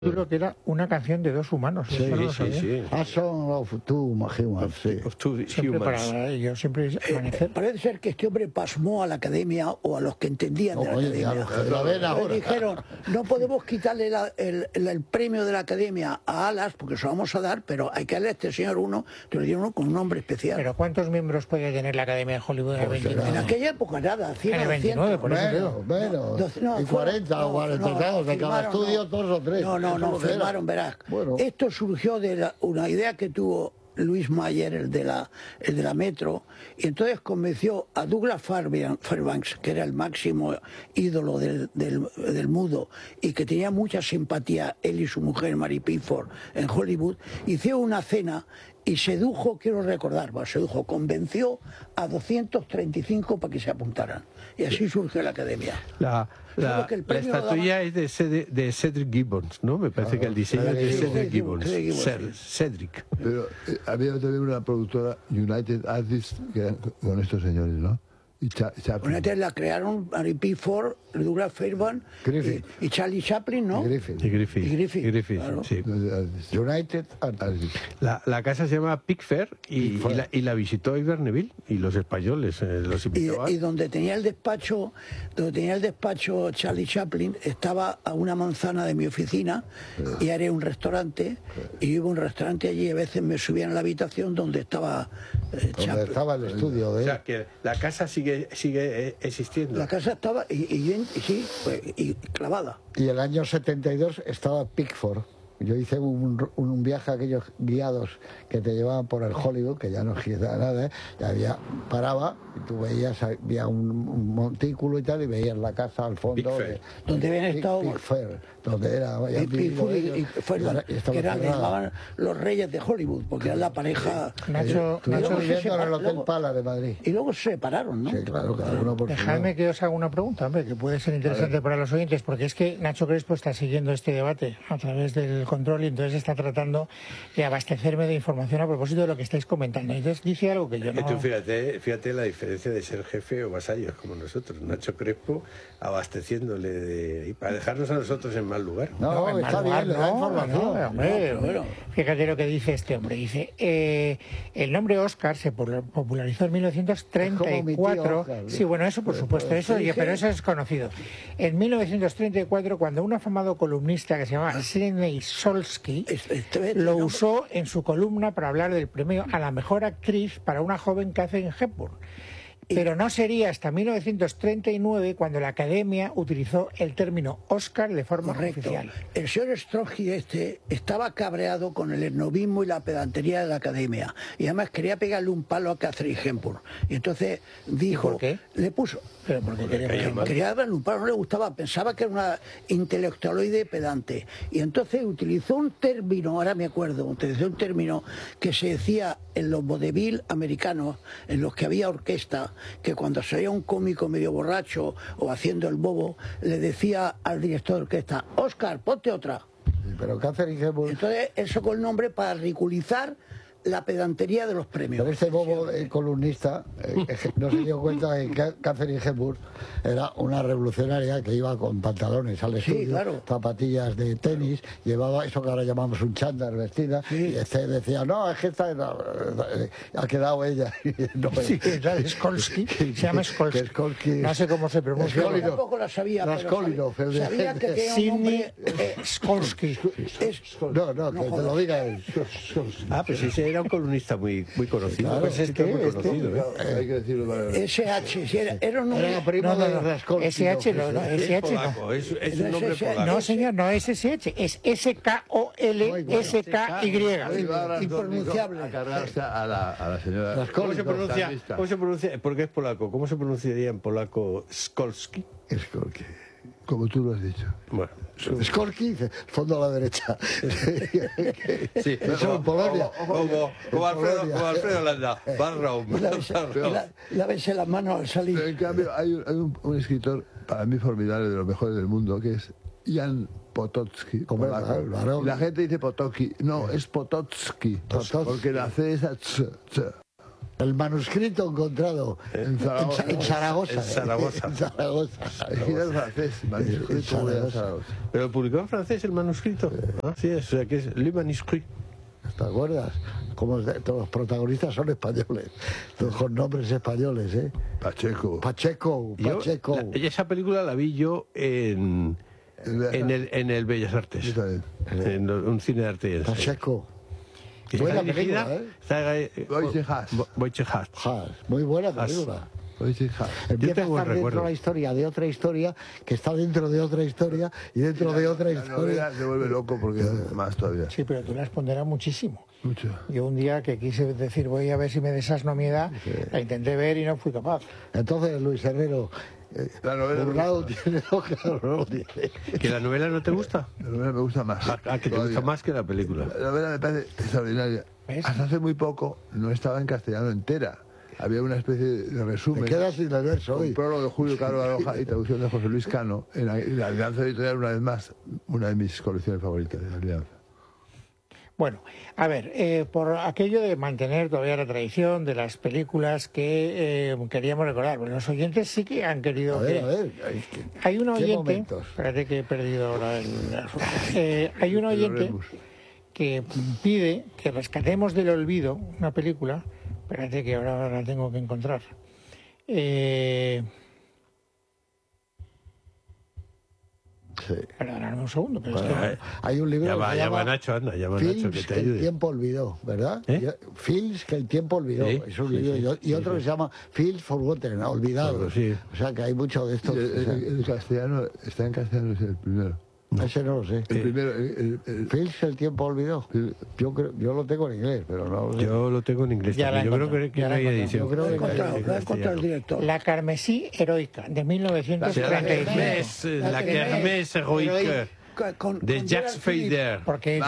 título que era una canción de dos humanos. Sí, sí. A Song of Two Humans, sí. Siempre para ellos, siempre amanecer. Parece ser que este hombre pasmó a la academia o a los que entendían de la academia. Le dijeron, no podemos quitarle el premio de la academia a Alas, porque se lo vamos a dar, pero hay que darle a este señor uno, que le dieron uno con un nombre especial. Pero ¿cuántos miembros puede tener la academia de Hollywood en el 29? En aquella época nada, 100 en el 29, por eso digo. Y 40 o 43, de cada estudio, 2 o 3. No, firmaron, verás. Bueno. Esto surgió de una idea que tuvo Louis Mayer, el de la Metro, y entonces convenció a Douglas Fairbanks, que era el máximo ídolo del mudo y que tenía mucha simpatía, él y su mujer Mary Pickford, en Hollywood. Hicieron una cena y sedujo, quiero recordar, convenció a 235 para que se apuntaran. Y así surgió la academia. La estatuilla es de Cedric Gibbons, ¿no? Me parece que el diseño es de Cedric Gibbons. Cedric. Pero había también una productora, United Artists, que era con estos señores, ¿no? Y Chaplin. La crearon Mary Pickford, Douglas Fairbanks y Charlie Chaplin, ¿no? Y Griffith, claro. Sí. United Artists. La casa se llama Pickfair y la visitó Iber Neville y los españoles los invitaban. Y donde tenía el despacho Charlie Chaplin, estaba a una manzana de mi oficina y era un restaurante y iba a un restaurante allí y a veces me subían a la habitación donde estaba Chaplin. Donde estaba el estudio de él. O sea, que la casa sigue existiendo. La casa estaba y clavada. Y el año 72 estaba Pickford. Yo hice un viaje a aquellos guiados que te llevaban por el Hollywood, que ya no queda nada, y paraba y tú veías, había un montículo y tal, y veías la casa al fondo. Donde habían estado... Pickfair, donde era... que eran los reyes de Hollywood, porque eran la pareja... Nacho viviendo en el Hotel Pala de Madrid. Y luego se separaron, ¿no? Sí, claro, cada uno por su lado. Dejadme que os haga una pregunta, hombre, que puede ser interesante para los oyentes, porque es que Nacho Crespo está siguiendo este debate a través del control y entonces está tratando de abastecerme de información a propósito de lo que estáis comentando. Entonces dice algo que yo no... Tú fíjate la diferencia de ser jefe o vasallos como nosotros. Nacho Crespo abasteciéndole y para dejarnos a nosotros en mal lugar. No, está bien, le da información. Bueno. Fíjate lo que dice este hombre. Dice, el nombre Oscar se popularizó en 1934. Sí, bueno, eso por supuesto, pero eso es conocido. En 1934, cuando un afamado columnista que se llamaba Sidney Solsky lo usó en su columna para hablar del premio a la mejor actriz para una joven Katharine Hepburn. Pero no sería hasta 1939 cuando la Academia utilizó el término Oscar de forma oficial. El señor Stronsky estaba cabreado con el esnobismo y la pedantería de la Academia. Y además quería pegarle un palo a Katharine Hepburn. Y entonces dijo... ¿Por qué? Le puso... ¿Pero por qué quería darle un palo, no le gustaba. Pensaba que era una intelectualoide pedante. Y entonces utilizó un término, ahora me acuerdo, que se decía en los vodevil americanos, en los que había orquesta, que cuando salía un cómico medio borracho o haciendo el bobo, le decía al director de orquesta, Oscar, ponte otra. Sí, pero Katharine Hepburn... Entonces él sacó el nombre para ridiculizar la pedantería de los premios. Pero este bobo columnista no se dio cuenta de que Katharine Hepburn era una revolucionaria que iba con pantalones al estudio, zapatillas de tenis, llevaba eso que ahora llamamos un chándal vestida, y este decía, no, es que esta ha quedado ella. Era Skolsky, se llama Skolsky. No sé cómo se pronuncia. Yo tampoco la sabía, pero sabía que tenía un nombre... Skolsky. No, que te lo diga él. Pues sí, era un columnista muy conocido. Claro, pues muy conocido, hay que decirlo para... SH, era un nombre... SH no, SH no. Es un nombre polaco. No, señor, no es SH, es SKOLSKY. Impronunciable. A cargarse a la señora... ¿Cómo se pronuncia? Porque es polaco. ¿Cómo se pronunciaría en polaco Skolsky? Skolsky, como tú lo has dicho. Bueno, Skolsky, fondo a la derecha. Sí, eso en Polonia. Como Alfredo Landa, Barraum. Lávese las manos al salir. Pero en cambio hay un escritor, para mí formidable, de los mejores del mundo, que es Jan Potocki. Y la gente dice Potocki. No, es Potocki. Porque la C es a ts. El manuscrito encontrado en Zaragoza. En Zaragoza. Escrito en francés, manuscrito en Zaragoza. ¿Pero publicó en francés el manuscrito? Sí, o sea que es Le Manuscrit. ¿Te acuerdas? Como todos los protagonistas son españoles, todos con nombres españoles, ¿eh? Pacheco. Esa película la vi yo en el Bellas Artes, en un cine de arte. Pacheco. Buena película, ¿eh? Wojciech Haas. Muy buena película. Empieza a estar dentro de la historia de otra historia que está dentro de otra historia y dentro de otra historia. La se vuelve loco porque más todavía. Sí, pero tú la has ponderado muchísimo. Mucho. Yo un día que quise decir voy a ver si me desasno mi edad, la intenté ver y no fui capaz. Entonces, Luis Herrero, la novela Burlado tiene lo que no tiene. ¿Que la novela no te gusta? La novela me gusta más. Que te gusta más que la película. La novela me parece extraordinaria. ¿Ves? Hasta hace muy poco no estaba en castellano entera. Había una especie de resumen. Me quedas sin el verso hoy. Un prólogo de Julio Caro Aroja y traducción de José Luis Cano en la Alianza Editorial, una vez más, una de mis colecciones favoritas de la Alianza. Bueno, a ver, por aquello de mantener todavía la tradición de las películas que queríamos recordar, bueno, los oyentes sí que han querido... A ver, hay un oyente... momentos? Espérate que he perdido ahora el... hay un oyente que pide que rescatemos del olvido una película. Espérate que ahora la tengo que encontrar. Sí. Perdóname un segundo, pero Bueno, es que... hay un libro Ya va Nacho, anda, llama Nacho Films que te que el ayude. tiempo olvidó, ¿verdad? Films que el tiempo olvidó. Sí, Es un sí, libro. sí, y otro que se llama Films Forgotten, olvidados. Sí. O sea que hay mucho de esto. El castellano, está en castellano, es el primero. Ese no lo sé. El primero. Films que el tiempo olvidó. Yo lo tengo en inglés, pero no lo sé. Yo lo tengo en inglés Ya también. la Yo creo que no hay edición. Yo creo que Lo ha encontrado el director. La Carmesí Heroica, de 1935. La Kermés Heroique de Jacques Fader. ¿Por qué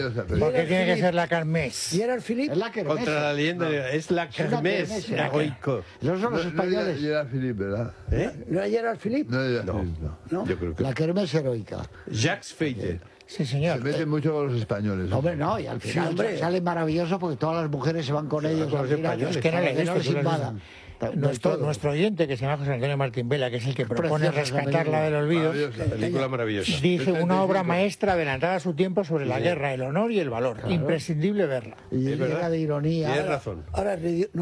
tiene que ser la Carmés? Gerard Philippe. Es la que Contra la leyenda, es la Kermés Heroico. Esos son los españoles. Gerard Philippe, ¿verdad? ¿No era Gerard Philippe? No, Gerard Philippe, no. Yo creo que La kermés heroica. Jacques Fader. Sí, Se señor. meten mucho con los españoles. Hombre, no, y al final sale maravilloso porque todas las mujeres se van con ellos. con los al final, españoles. Es que no le para gusta, les tú lo has invadan. Nuestro oyente, que se llama José Antonio Martín Vela, que es el que propone Preciosa rescatarla del olvido, Maravillosa. Película maravillosa. dice una obra maestra adelantada a su tiempo sobre la guerra, el honor y el valor. Imprescindible verla. Y llena de ironía. Tienes razón. Ahora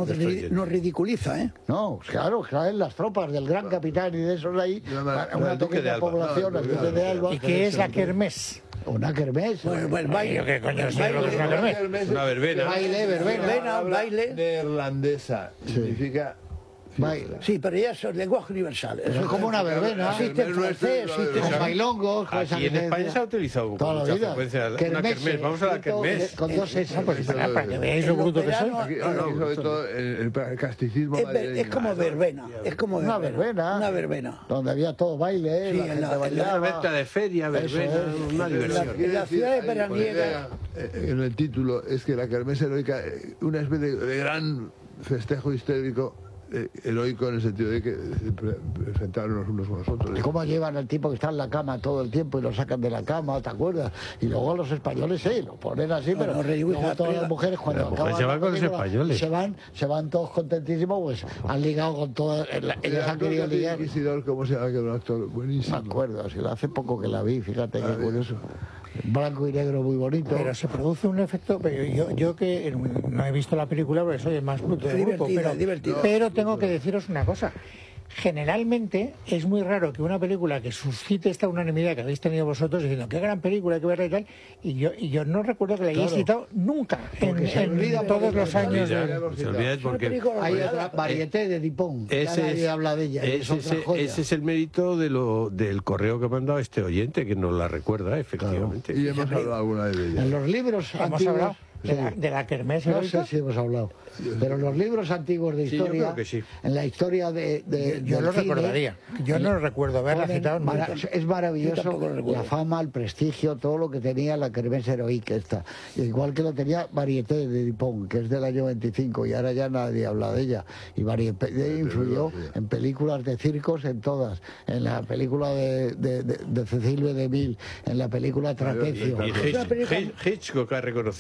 nos ridiculiza, ¿eh? No, claro, caen las tropas del gran capitán y de esos ahí, una el Duque de pequeña Alba. población, el Duque de Alba. ¿Y qué es la Kermés? Una kermés. Bueno, el baile. ¿Qué coño es lo que es una kermés? Una verbena. Baile, verbena. Baile. Neerlandesa. Significa Baile. Sí, pero ya es el lenguaje universal. Eso es como una verbena. Existe en francés, existe Con bailongos, con esa Aquí en España licencia. se ha utilizado con Toda la mucha vida. frecuencia una Kermés, kermés. Vamos a la kermés. Con dos S. Pues para que veáis lo bruto que soy. aquí, sobre todo el casticismo madrileño. Es como verbena. Es como Una verbena. Una verbena. Donde había todo baile, Sí, la en gente la- en la Una bailaba. venta de feria, verbena, es. una diversión. En las ciudades veraniegas. En el título es que la kermés heroica, una especie de gran festejo histérico, heroico en el sentido de que enfrentaron unos con los otros. ¿Y cómo llevan al tipo que está en la cama todo el tiempo y lo sacan de la cama, te acuerdas? Y luego los españoles sí, lo ponen así, pero no, ridiculiza, luego todas pero las mujeres cuando las mujeres acaban se van la con los película, españoles. se van todos contentísimos, pues han ligado con todas, ellas han querido ligar. Inquisidor, ¿cómo se llama? Que era un actor Me buenísimo. acuerdo, si hace poco que la vi, fíjate qué curioso. Blanco y negro muy bonito. Pero se produce un efecto, pero yo que no he visto la película porque soy el más bruto del grupo, Divertida. pero tengo que deciros una cosa. Generalmente es muy raro que una película que suscite esta unanimidad que habéis tenido vosotros diciendo qué gran película, hay que verla y tal, y yo no recuerdo que la hayáis Claro. citado nunca Porque se olvida en todos los porque años. Se olvida porque Hay otra varieté de Dipón, ya ese nadie habla de ella. es otra joya. ese es el mérito del correo que ha mandado este oyente, que nos la recuerda, efectivamente. Y hemos hablado alguna vez de ella. En los libros Hemos antiguos... hablado sí. de la Kermés No heroica. sé si hemos hablado, pero los libros antiguos de Sí, yo historia, creo que sí. en la historia Yo del lo cine, recordaría. Yo no recuerdo haberla ponen citado nunca. es Yo maravilloso tampoco lo recuerdo. la fama, el prestigio, todo lo que tenía la Kermés heroica esta. Igual que lo tenía Varieté de Dupont, que es del año 25, y ahora ya nadie habla de ella. Y Varieté influyó en películas de circos, en todas. En la película de Cecil B. DeMille, en la película Trapecio. Y Hitchcock ha reconocido su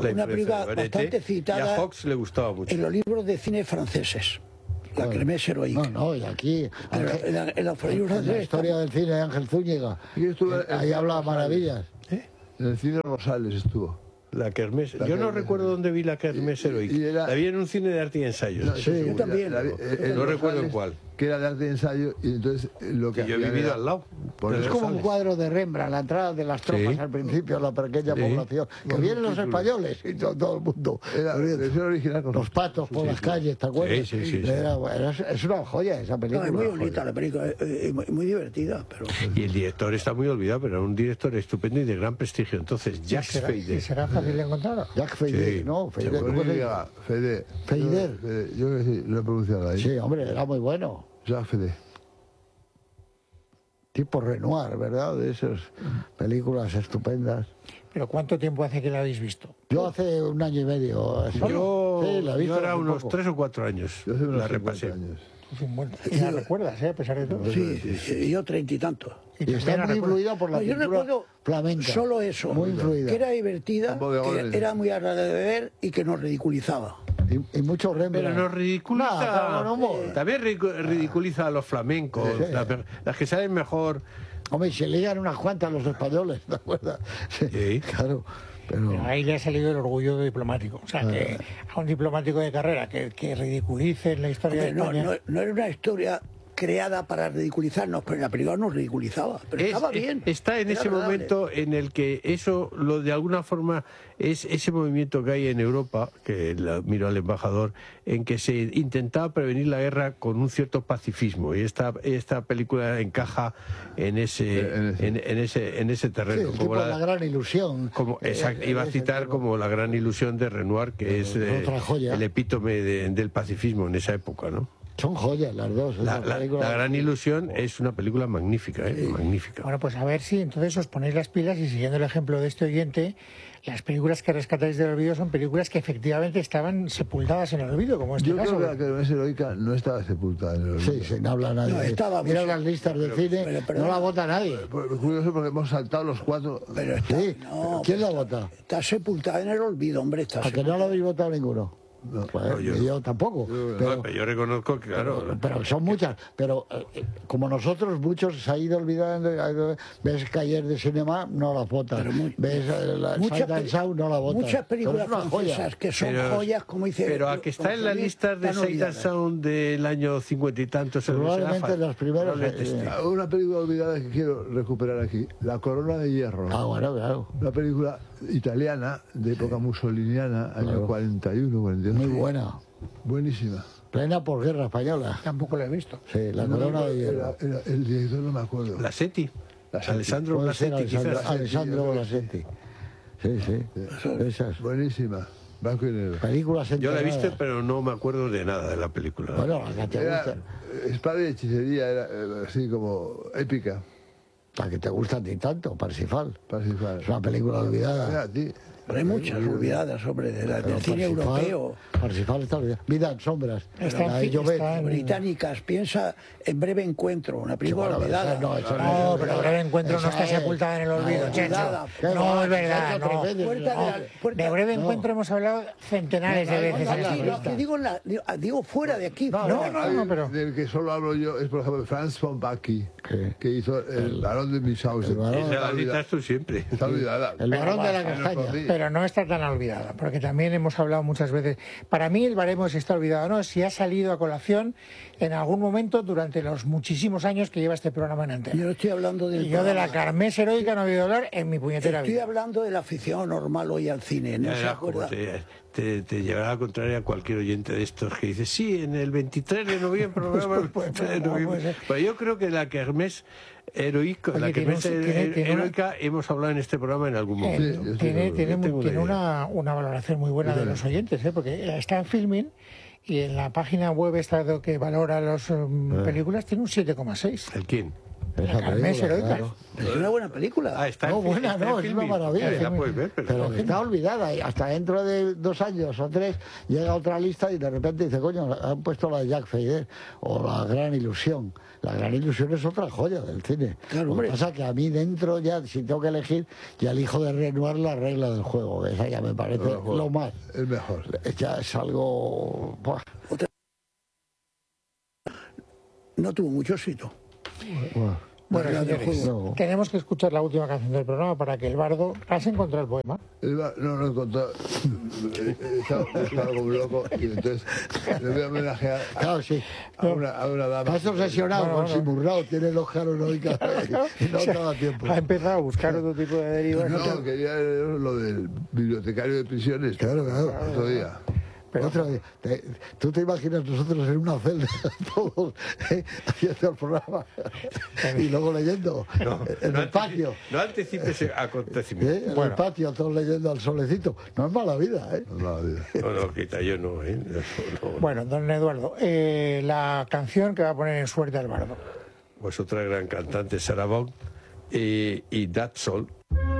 una película bastante citada. Y a Fox le gustaba mucho. En los libros de cine franceses. La Kermés Heroica. No, y aquí, en la historia del cine de Ángel Zúñiga, ahí habla maravillas. En el cine Rosales estuvo. La Kermés. Yo no recuerdo dónde vi la Kermés Heroica. La vi en un cine de arte y ensayo. No, sí, yo también. No recuerdo en cuál. Que era de arte y ensayo, y entonces lo que yo he vivido al lado. Es como un cuadro de Rembrandt, la entrada de las tropas al principio, la pequeña población. Que vienen los españoles y todo el mundo. Era original con los patos por las calles, ¿te acuerdas? Sí. Es una joya esa película. No, es muy bonita la película, muy divertida. Pero... Y el director está muy olvidado, pero era un director estupendo y de gran prestigio. Entonces, Jacques Feyder. ¿Será fácil de encontrarlo? Jacques Feyder, ¿no? Feyder. Yo creo que sí, lo he pronunciado ahí. Sí, hombre, era muy bueno. Jacques Feyder. Tipo Renoir, ¿verdad? De esas películas estupendas. ¿Pero cuánto tiempo hace que la habéis visto? Yo hace 1 año y medio. Yo era unos 3 o 4 años. Yo hace unos la repasé. años. Y la recuerdas, a pesar de todo. Sí, yo 30 y tanto. Y está muy influida por la pintura flamenca. Solo eso, muy influida. Que era divertida, que era muy agradable de ver y que nos ridiculizaba. Y mucho Rembrandt. Pero nos ridiculiza. También ridiculiza a los flamencos, las que saben mejor. Hombre, se leían unas cuantas los españoles, ¿te acuerdas? Sí. Claro. Pero ahí le ha salido el orgullo diplomático. O sea, que a un diplomático de carrera que ridiculice la historia de España. No era una historia creada para ridiculizarnos, pero en la película nos ridiculizaba. Pero estaba bien. Está en ese momento en el que eso, de alguna forma, es ese movimiento que hay en Europa, que miro al embajador, en que se intentaba prevenir la guerra con un cierto pacifismo. Y esta película encaja en ese terreno. Sí, como la gran ilusión. Iba a citar como la gran ilusión de Renoir, que es el epítome del pacifismo en esa época, ¿no? Son joyas las dos. La gran ilusión es una película magnífica, magnífica. Bueno, pues a ver si entonces os ponéis las pilas y siguiendo el ejemplo de este oyente, las películas que rescatáis del olvido son películas que efectivamente estaban sepultadas en el olvido, como este caso. Yo creo que la Kermés Heroica no estaba sepultada en el olvido. Sí, no habla nadie. No, estaba, mira las listas de cine, no la vota nadie. Curioso porque hemos saltado los 4. Pero ¿Quién la vota? Está sepultada en el olvido, hombre. ¿A que no la habéis votado ninguno? No, pues, yo tampoco. Pero yo reconozco que, claro. Pero son muchas. Pero como nosotros, muchos se ha ido olvidando. Ves Cahiers de Cinema, no la votan. Ves Sight and Sound, no la votan. Muchas películas francesas que son joyas, como dice. Pero a que está en la lista de Sight and Sound del año 50 y tantos. Probablemente las primeras. Una película olvidada que quiero recuperar aquí: La Corona de Hierro. Bueno, claro. Una película italiana de época mussoliniana, año 41, 42. Muy buena. Buenísima. Plena posguerra española. Tampoco la he visto. Sí, La Corona de Hierro. El director no me acuerdo. Blasetti. Alessandro Blasetti, quizás. Alessandro Blasetti. Sí. Esas. Buenísima. Blanco y negro. Películas Yo la he visto, pero no me acuerdo de nada de la película. Bueno, la que te gusta. Espada y hechicería, era así como épica. La que te gusta a ti tanto, Parsifal. Parsifal. Es una película olvidada. Pero hay muchas olvidadas, hombre, del cine europeo. Parsifal está olvidada. Vida en sombras. Británicas. Piensa en Breve Encuentro, una película olvidada. No, pero Breve Encuentro no está sepultada en el olvido, Checho. No, es verdad, no. De Breve Encuentro hemos hablado centenares de veces. Digo fuera de aquí. No, pero... Del que solo hablo yo es, por ejemplo, Franz von Bacchi, que hizo El Barón de Münchhausen. Esa la citas tú siempre. Está olvidada. El Barón de la Castaña. Pero no está tan olvidada, porque también hemos hablado muchas veces. Para mí el baremo está olvidado, ¿no? Si ha salido a colación en algún momento durante los muchísimos años que lleva este programa en antena. Yo estoy hablando del yo de la Kermés Heroica no he oído hablar en mi puñetera vida. Estoy hablando de la afición normal hoy al cine, ¿no se acuerda? Te llevará a la contraria a cualquier oyente de estos que dice, sí, en el 23 de noviembre, programa el 23 de noviembre. Pero yo creo que la Kermés Heroica, Heroica hemos hablado en este programa en algún momento. Tiene una valoración muy buena de los oyentes, porque está en Filmin y en la página web esta que valora las películas tiene un 7,6. ¿El quién? Carmen Heroica. Claro. Es una buena película. Está No, en buena, está no, en es una Filmin. maravilla. La puedes ver, Pero que está olvidada. Y hasta dentro de 2 años o 3 llega otra lista y de repente dice, coño, han puesto la de Jack Fader o La Gran Ilusión. La Gran Ilusión es otra joya del cine. Claro, Lo que hombre. pasa es que a mí dentro ya, si tengo que elegir, ya elijo de Renoir La Regla del Juego. Esa ya me parece lo más. El mejor. Ya es algo... Buah. No tuvo mucho éxito. Buah. Bueno, La del señores, juego. tenemos que escuchar la última canción del programa para que el bardo... ¿Has encontrado el poema? No lo he encontrado. Estaba como un loco y entonces le voy a homenajear Claro, sí. a una dama. Estás obsesionado No, con no. Simurrao, tiene el Oscar honorífico y no te da tiempo. Ha empezado a buscar otro tipo de derivas. No, quería leer lo del bibliotecario de prisiones. Claro, claro. Otro día. Pero otra vez, tú te imaginas nosotros en una celda, todos haciendo el programa y luego leyendo en el patio. No anticipes acontecimientos. En el patio, todos leyendo al solecito. No es mala vida, ¿eh? No, quita, yo no, ¿eh? Eso no. Bueno, don Eduardo, la canción que va a poner en suerte al bardo. Pues otra gran cantante, Sarah Vaughan, y That's All.